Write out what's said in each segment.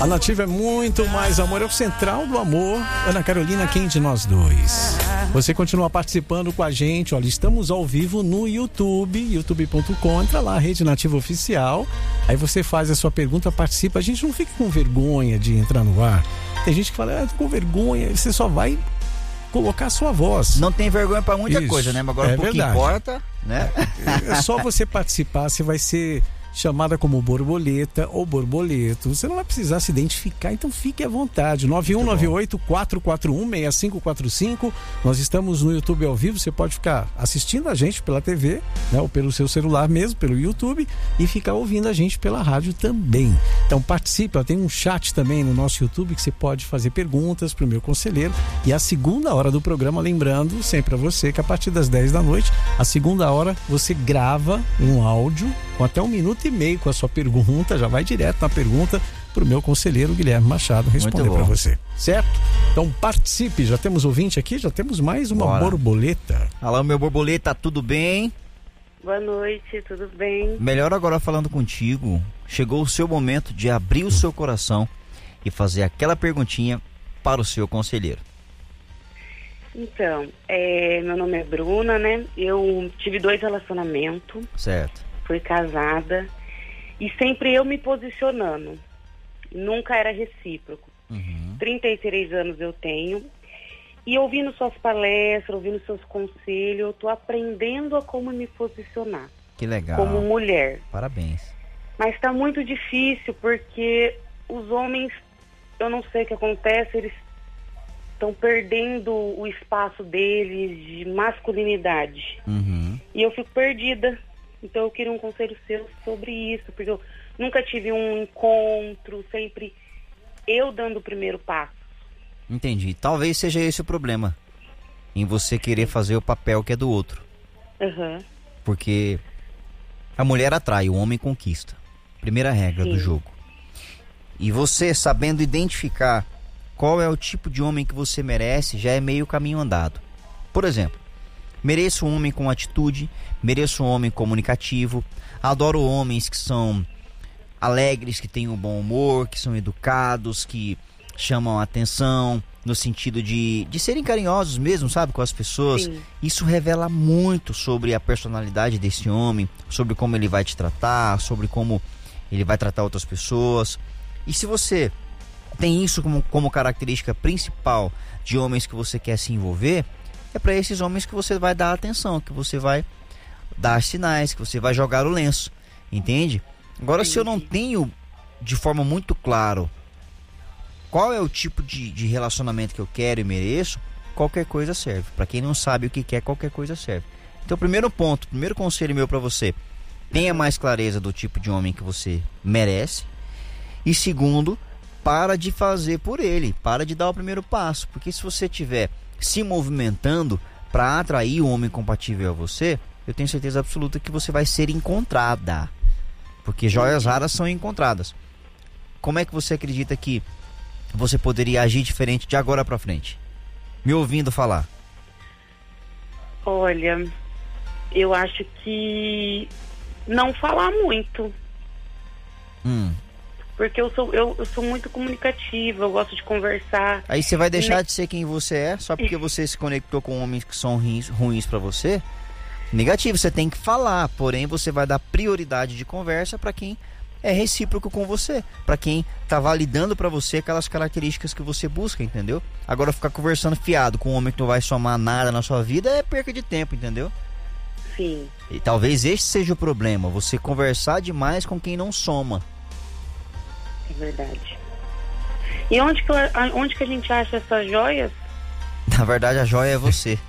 A Nativa é muito mais amor, é o central do amor. Ana Carolina, quem de nós dois? Você continua participando com a gente, olha, estamos ao vivo no YouTube, youtube.com, entra lá, Rede Nativa Oficial, aí você faz a sua pergunta, participa, a gente não fica com vergonha de entrar no ar. Tem gente que fala, com vergonha, você só vai colocar a sua voz. Não tem vergonha pra muita coisa, né? Mas agora o que importa, né? É só você participar, você vai ser chamada como borboleta ou borboleto. Você não vai precisar se identificar, então fique à vontade. 9198-441-6545. Nós estamos no YouTube ao vivo, você pode ficar assistindo a gente pela TV, né, ou pelo seu celular mesmo, pelo YouTube, e ficar ouvindo a gente pela rádio também. Então participe, tem um chat também no nosso YouTube que você pode fazer perguntas para o meu conselheiro. E a segunda hora do programa, lembrando sempre a você que a partir das 10 da noite, a segunda hora você grava um áudio com até 1 minuto e meio com a sua pergunta, já vai direto na pergunta para o meu conselheiro Guilherme Machado responder para você, certo? Então participe, já temos ouvinte aqui, já temos mais uma borboleta. Alô, meu borboleta, tudo bem? Boa noite, tudo bem? Melhor agora falando contigo, chegou o seu momento de abrir o seu coração e fazer aquela perguntinha para o seu conselheiro. Então, meu nome é Bruna, né? Eu tive 2 relacionamentos. Certo. Fui casada e sempre eu me posicionando. Nunca era recíproco. 33 anos eu tenho e ouvindo suas palestras, ouvindo seus conselhos, eu tô aprendendo a como me posicionar. Que legal. Como mulher. Parabéns. Mas tá muito difícil porque os homens, eu não sei o que acontece, eles estão perdendo o espaço deles de masculinidade. E eu fico perdida. Então eu queria um conselho seu sobre isso, porque eu nunca tive um encontro, sempre eu dando o primeiro passo. Entendi. Talvez seja esse o problema, em você querer fazer o papel que é do outro. Porque a mulher atrai, o homem conquista. Primeira regra do jogo. E você sabendo identificar qual é o tipo de homem que você merece, já é meio caminho andado. Por exemplo, mereço um homem com atitude, mereço um homem comunicativo, adoro homens que são alegres, que têm um bom humor, que são educados, que chamam a atenção, no sentido de serem carinhosos mesmo, sabe, com as pessoas. Sim. Isso revela muito sobre a personalidade desse homem, sobre como ele vai te tratar, sobre como ele vai tratar outras pessoas. E se você tem isso como característica principal de homens que você quer se envolver, é para esses homens que você vai dar atenção, que você vai dar sinais, que você vai jogar o lenço, entende? Agora, se eu não tenho de forma muito claro qual é o tipo de relacionamento que eu quero e mereço, qualquer coisa serve. Para quem não sabe o que quer, qualquer coisa serve. Então, primeiro ponto, primeiro conselho meu para você, tenha mais clareza do tipo de homem que você merece. E segundo, para de fazer por ele, para de dar o primeiro passo, porque se você tiver se movimentando para atrair um homem compatível a você, eu tenho certeza absoluta que você vai ser encontrada, porque joias raras são encontradas. Como é que você acredita que você poderia agir diferente de agora para frente, me ouvindo falar? Olha, eu acho que não falar muito. Porque eu sou muito comunicativa, eu gosto de conversar. Aí você vai deixar de ser quem você é, só porque você se conectou com homens que são ruins pra você? Negativo, você tem que falar, porém você vai dar prioridade de conversa pra quem é recíproco com você, pra quem tá validando pra você aquelas características que você busca, entendeu? Agora ficar conversando fiado com um homem que não vai somar nada na sua vida é perca de tempo, entendeu? Sim. E talvez esse seja o problema, você conversar demais com quem não soma. É verdade. E onde que a gente acha essas joias? Na verdade, a joia é você.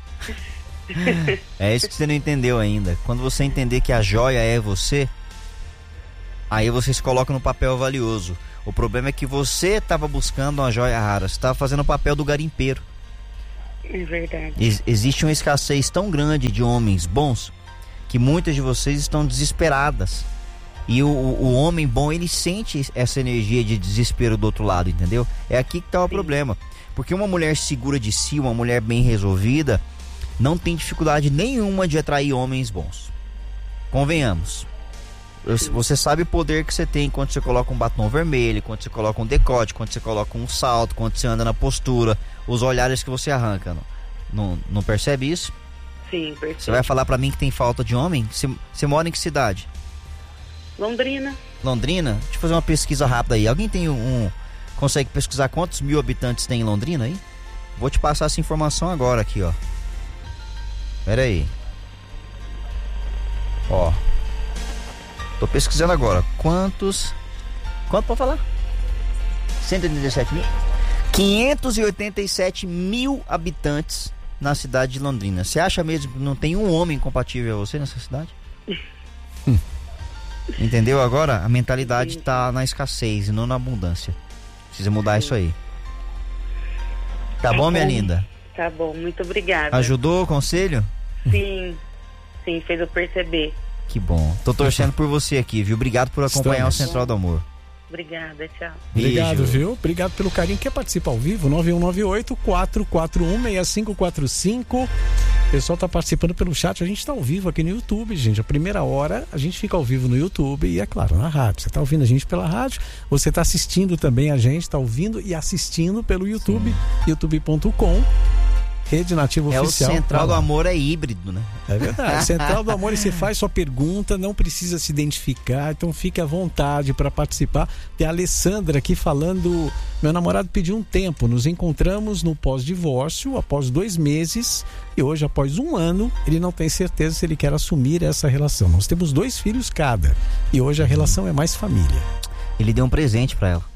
É isso que você não entendeu ainda. Quando você entender que a joia é você, aí você se coloca no papel valioso. O problema é que você estava buscando uma joia rara, você estava fazendo o papel do garimpeiro. É verdade. Existe uma escassez tão grande de homens bons que muitas de vocês estão desesperadas. E o homem bom, ele sente essa energia de desespero do outro lado, entendeu? É aqui que está o problema. Porque uma mulher segura de si, uma mulher bem resolvida, não tem dificuldade nenhuma de atrair homens bons. Convenhamos. Você sabe o poder que você tem quando você coloca um batom vermelho, quando você coloca um decote, quando você coloca um salto, quando você anda na postura, os olhares que você arranca. Não percebe isso? Sim, percebo. Você vai falar pra mim que tem falta de homem? Você mora em que cidade? Londrina. Londrina? Deixa eu fazer uma pesquisa rápida aí. Alguém tem consegue pesquisar quantos mil habitantes tem em Londrina aí? Vou te passar essa informação agora aqui, ó. Pera aí. Ó. Tô pesquisando agora. Quanto pode falar? 137 mil? 587 mil habitantes na cidade de Londrina. Você acha mesmo que não tem um homem compatível a você nessa cidade? Entendeu agora? A mentalidade tá na escassez e não na abundância. Precisa mudar isso aí. Tá bom, minha linda? Tá bom, muito obrigada. Ajudou o conselho? Sim, fez eu perceber. Que bom. Tô torcendo por você aqui, viu? Obrigado por acompanhar o Central do Amor. Obrigada, tchau. Obrigado, Beijo. viu? Obrigado pelo carinho. Quer participar ao vivo? 9198-441-6545. O pessoal tá participando pelo chat. A gente tá ao vivo aqui no YouTube, gente. A primeira hora a gente fica ao vivo no YouTube e, é claro, na rádio. Você tá ouvindo a gente pela rádio, você tá assistindo também a gente, tá ouvindo e assistindo pelo YouTube, youtube.com. Rede Nativa Oficial. O Central do Amor é híbrido, né? É verdade. Central do Amor, e você faz sua pergunta, não precisa se identificar, então fique à vontade para participar. Tem a Alessandra aqui falando: meu namorado pediu um tempo, nos encontramos no pós-divórcio, após 2 meses, e hoje, após 1 ano, ele não tem certeza se ele quer assumir essa relação. Nós temos 2 filhos cada, e hoje a relação é mais família. Ele deu um presente para ela,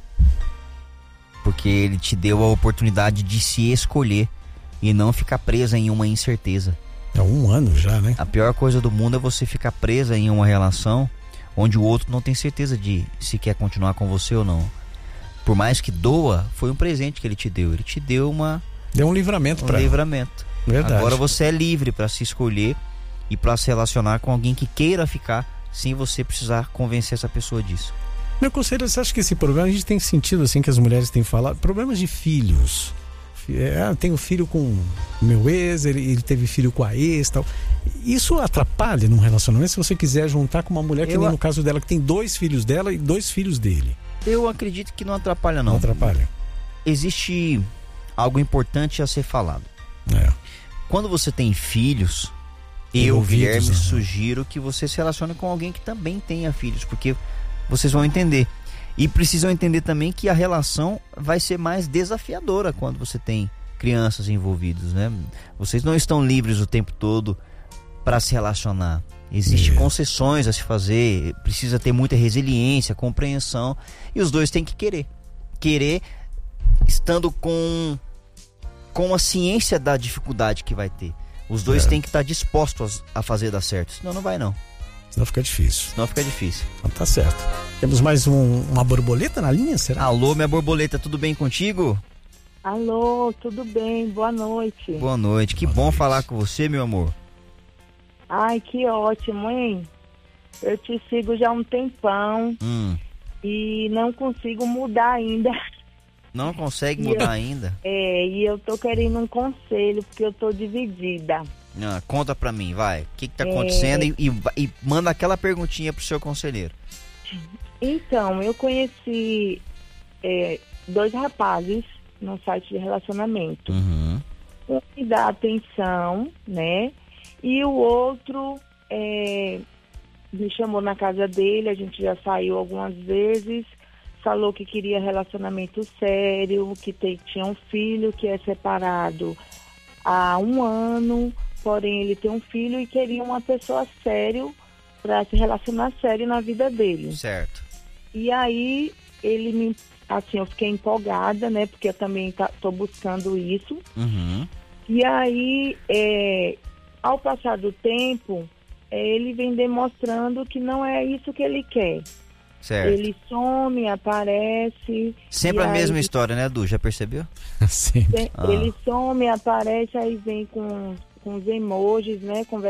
porque ele te deu a oportunidade de se escolher e não ficar presa em uma incerteza. É 1 ano já, né? A pior coisa do mundo é você ficar presa em uma relação onde o outro não tem certeza de se quer continuar com você ou não. Por mais que doa, foi um presente que ele te deu. Ele te deu Deu um livramento para ela. livramento. Verdade. Agora você é livre para se escolher e para se relacionar com alguém que queira ficar, sem você precisar convencer essa pessoa disso. Meu conselho, você acha que esse problema, a gente tem sentido assim que as mulheres têm falado, problemas de filhos. Tenho filho com o meu ex, ele teve filho com a ex, tal. Isso atrapalha num relacionamento se você quiser juntar com uma mulher que nem no caso dela, que tem 2 filhos dela e 2 filhos dele? Eu acredito que não atrapalha, não. Não atrapalha. Existe algo importante a ser falado. É. Quando você tem filhos, eu, Guilherme, sugiro que você se relacione com alguém que também tenha filhos, porque vocês vão entender. E precisam entender também que a relação vai ser mais desafiadora quando você tem crianças envolvidas, né? Vocês não estão livres o tempo todo para se relacionar. Existem concessões a se fazer, precisa ter muita resiliência, compreensão, e os dois têm que querer. Querer estando com a ciência da dificuldade que vai ter. Os dois têm que estar dispostos a fazer dar certo, senão não vai não. Senão fica difícil. Senão fica difícil. Então tá certo. Temos mais uma borboleta na linha, será? Alô, minha borboleta, tudo bem contigo? Alô, tudo bem? Boa noite. Boa noite, que bom falar com você, meu amor. Ai, que ótimo, hein? Eu te sigo já há um tempão e não consigo mudar ainda. Não consegue mudar ainda? E eu tô querendo um conselho, porque eu tô dividida. Conta pra mim, vai. O que tá acontecendo e manda aquela perguntinha pro seu conselheiro. Então, eu conheci 2 rapazes no site de relacionamento. Um me dá atenção, né? E o outro me chamou na casa dele, a gente já saiu algumas vezes, falou que queria relacionamento sério, que tinha um filho que é separado há 1 ano, porém ele tem um filho e queria uma pessoa sério para se relacionar sério na vida dele. Certo. E aí ele eu fiquei empolgada, né? Porque eu também tô buscando isso. E aí, ao passar do tempo, ele vem demonstrando que não é isso que ele quer. Certo. Ele some, aparece. Sempre a mesma história, né, Du? Já percebeu? Sim. Ele some, aparece, aí vem com os emojis, né?